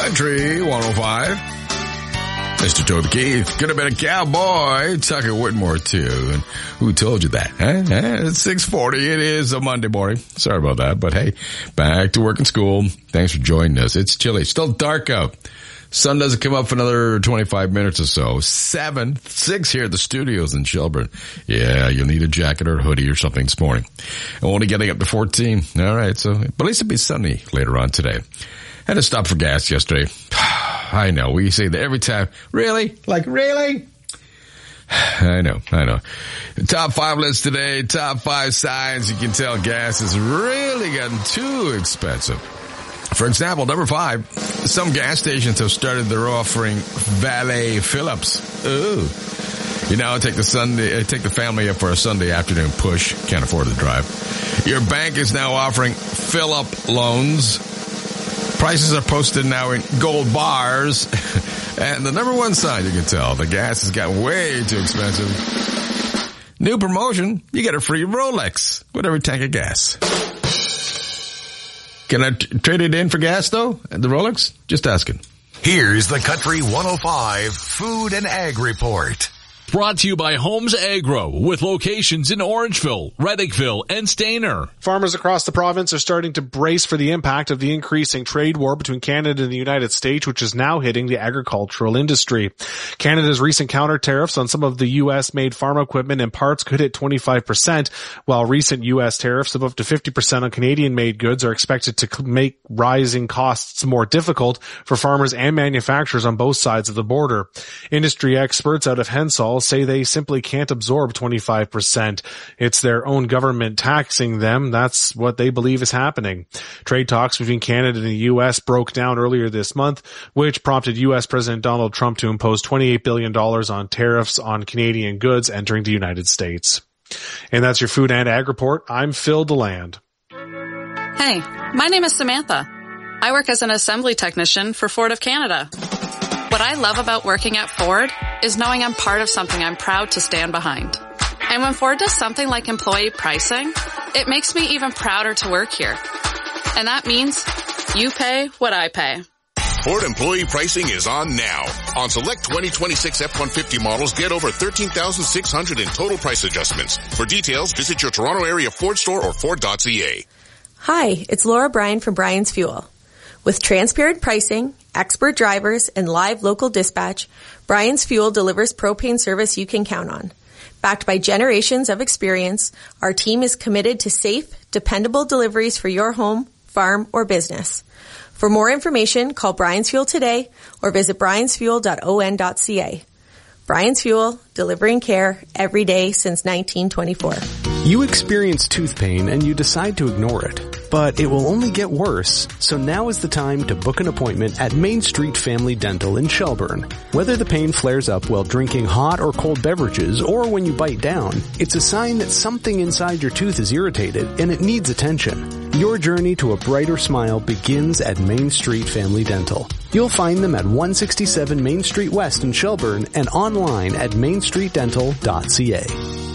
Country 105. Mr. Toby Keith. Could have been a cowboy. Tucker Whitmore, too. And who told you that? Huh? It's 6:40. It is a Monday morning. Sorry about that. But hey, back to work and school. Thanks for joining us. It's chilly. Still dark out. Sun doesn't come up for another 25 minutes or so. 6 here at the studios in Shelburne. Yeah, you'll need a jacket or a hoodie or something this morning. Only getting up to 14. All right, but at least it'll be sunny later on today. Had to stop for gas yesterday. I know, we say that every time. Really? Like, really? I know. Top 5 list today, top 5 signs you can tell gas is really getting too expensive. For example, number 5, some gas stations have started their offering valet fill-ups. Ooh. You know, take the family up for a Sunday afternoon push. Can't afford to drive. Your bank is now offering fill-up loans. Prices are posted now in gold bars. And the number 1 sign you can tell, the gas has gotten way too expensive. New promotion, you get a free Rolex with every tank of gas. Can I trade it in for gas, though? The Rolex? Just asking. Here's the Country 105 Food and Ag Report. Brought to you by Holmes Agro, with locations in Orangeville, Reddickville, and Stayner. Farmers across the province are starting to brace for the impact of the increasing trade war between Canada and the United States, which is now hitting the agricultural industry. Canada's recent counter tariffs on some of the U.S.-made farm equipment and parts could hit 25%, while recent U.S. tariffs of up to 50% on Canadian-made goods are expected to make rising costs more difficult for farmers and manufacturers on both sides of the border. Industry experts out of Hensall say they simply can't absorb 25%. It's their own government taxing them. That's what they believe is happening. Trade talks between Canada and the U.S. broke down earlier this month, which prompted U.S. President Donald Trump to impose $28 billion on tariffs on Canadian goods entering the United States. And that's your Food and Ag Report. I'm Phil DeLand. Hey, my name is Samantha. I work as an assembly technician for Ford of Canada. What I love about working at Ford is knowing I'm part of something I'm proud to stand behind. And when Ford does something like employee pricing, it makes me even prouder to work here. And that means you pay what I pay. Ford employee pricing is on now. On select 2026 F-150 models, get over $13,600 in total price adjustments. For details, visit your Toronto area Ford store or Ford.ca. Hi, it's Laura Bryan from Bryan's Fuel. With transparent pricing, expert drivers, and live local dispatch, Bryan's Fuel delivers propane service you can count on. Backed by generations of experience, our team is committed to safe, dependable deliveries for your home, farm, or business. For more information, call Bryan's Fuel today or visit bryansfuel.on.ca. Bryan's Fuel, delivering care every day since 1924. You experience tooth pain and you decide to ignore it. But it will only get worse, so now is the time to book an appointment at Main Street Family Dental in Shelburne. Whether the pain flares up while drinking hot or cold beverages or when you bite down, it's a sign that something inside your tooth is irritated and it needs attention. Your journey to a brighter smile begins at Main Street Family Dental. You'll find them at 167 Main Street West in Shelburne and online at mainstreetdental.ca.